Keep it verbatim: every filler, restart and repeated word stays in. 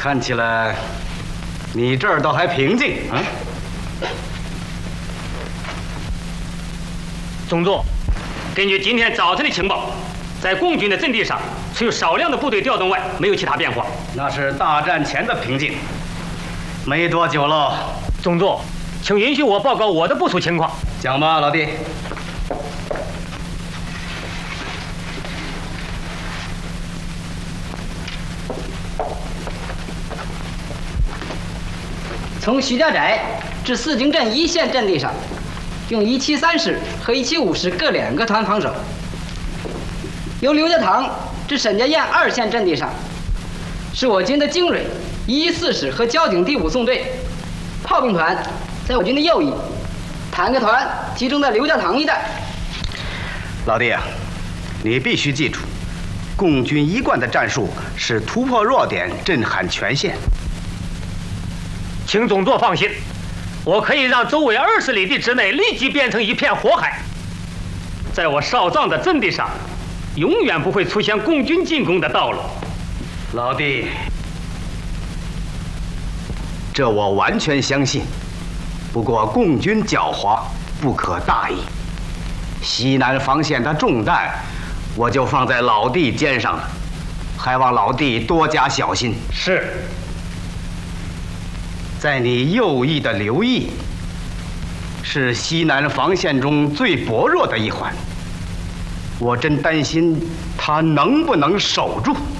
看起来你这儿倒还平静啊。 总座，根据今天早晨的情报，在共军的阵地上，除有少量的部队调动外，没有其他变化。 那是大战前的平静，没多久了。 总座，请允许我报告我的部署情况。 讲吧，老弟。 从徐家寨至四经镇一线阵地上，用一七三师和一七五师各两个团防守；由刘家塘至沈家堰二线阵地上，是我军的精锐一一四师和交警第五纵队，炮兵团在我军的右翼，坦克团集中在刘家塘一带。 老弟啊，你必须记住，共军一贯的战术是突破弱点，震撼全线。 请总座放心，我可以让周围二十里地之内立即变成一片火海。在我少壮的阵地上，永远不会出现共军进攻的道路。 老弟，这我完全相信。不过共军狡猾，不可大意。西南防线的重担，我就放在老弟肩上了，还望老弟多加小心。 是。 在你右翼的刘毅，是西南防线中最薄弱的一环，我真担心他能不能守住。